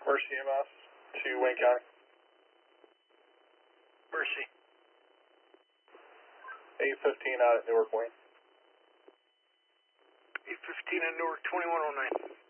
Mercy EMS to Wayne County. Mercy. 815 out at Newark, Wayne. 815 at Newark, 2109.